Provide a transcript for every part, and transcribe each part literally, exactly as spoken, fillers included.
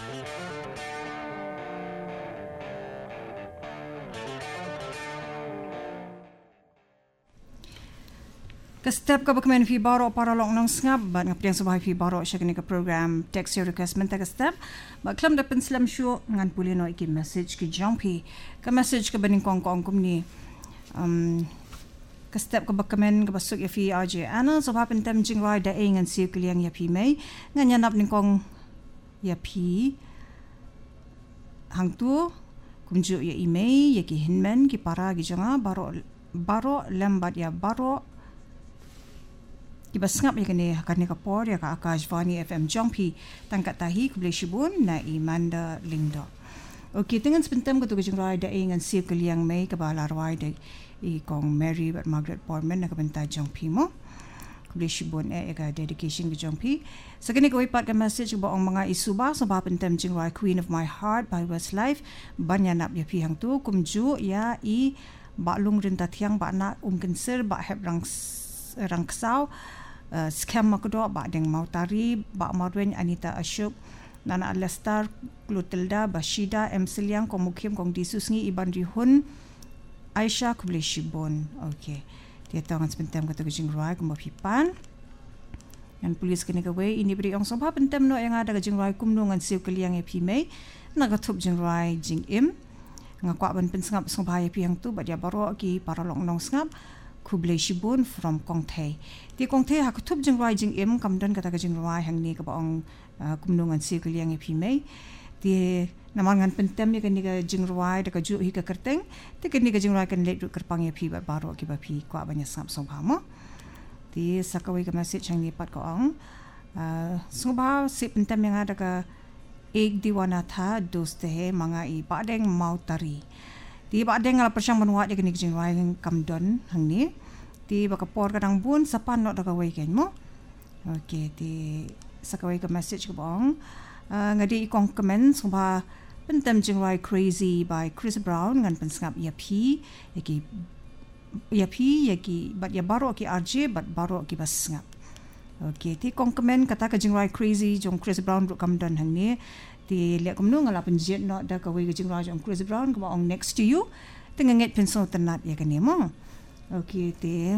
Kestep ka bakamen fi baro para long nang ngap bat ngap yang sabah fi baro syakni ka program text your request menta kestep ba klam da penslam show ngan puli no iki message ki jumpy ka message ka baning kong kong kumni um kestep ka bakamen ka basuk ya fi R J Anna sabah pentem jing rai da ngan si kliang ya fi mai ngan yanap ning kong ya fi hang tu kumju ya email ya ki hinmen ki para gi janga baro baro lambat ya baro Iba sengap ya kini akan ni kapor ya ka Akashvani F M Jumpy tangkat tahi kubli shibun na imanda lingdo. Okey dengan sebentar ko tu kejung rai da ingan siap keliang mai ke bala rai da i kong Mary but Margaret Portman na kabenta Jumpy mo. Kubli shibun eh ka dedication ke Jumpy. Sakini ko ipat ka message ba ang mga isuba sa bapentem jing rai Queen of My Heart by Westlife banyanap ya pihang tu kumju ya i baklung rin tatiang ba na umkenser ba heb rang rangkasau Uh, scam makudo ba deng Mautari ba Marwen Anita Ashok Nana Alastar Klutilda Bashida M Siliang kong mukim kong disusngi Iban Rihun Aisyah kubli shibon. Okay, dia tahu ngan sebentar kata kejing rai kong mapipan yang polis kena gawe ini beri ang soba pentem no yang ada kejing rai kumno ngan siu keliang e pimei nagatup jing rai jing im ngakwa ban pensengap soba e piang tu ba dia baro ki para long long sengap Kublai Shibun from Kong Thai. Di Kong Thai ha kutup jeng rai jeng im kamdan kata jeng rai hang ni ka baong uh, kumnungan si kuliang e pimei. Di naman ngan pentem ya kan ni ka jeng rai da ka ju hi ka kerteng. Di kan ni ka jeng rai kan let kerpang e pi ba baro ki ba pi kwa banyak sap song mo. Di sakawai ka message hang ni pat ko ang uh, suba si pentem yang ada ka ek diwana tha doste he manga i padeng Mautari. Di ba deng ala persyang manuat ya kini jing rai kamdon hang ni di ba kapor kadang bun sapan not da kawai ken mo. Okey di sakawai ka message ko bang uh, ngadi ikong comment suba pentem jing rai Crazy by Chris Brown ngan pensngap ya pi yaki ya pi yaki bat ya baro ki R J bat baro ki basngap. Okey di kong comment kata ka jing rai Crazy jong Chris Brown ru kamdon hang ni di lihat kumnu ngala penjet no da kawai gejing raja om Chris Brown ko ong next to you tengenget pensau tenat ya kani mo. Okey ti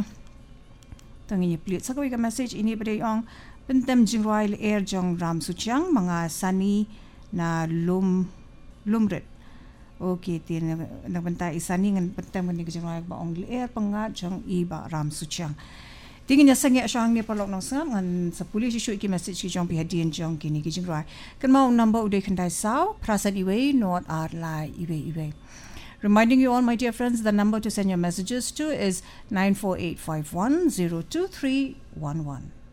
tangini plate sakawai ka message ini pada ong pentem jing royal air jong ram suchang mga sani na lum lumret. Okey ti nagbenta isani ngan pentem ni gejing royal ba ong air pangat jong iba ram suchang. Tingin niya sangi asyang ni palok nang sangam ngan sa puli sisu iki message ki jong pihadian jong kini ki jing rai kan mau number uday kandai saw prasan iwe not ar lai iwe iwe. Reminding you all my dear friends the number to send your messages to is nine four eight five one zero two three one one.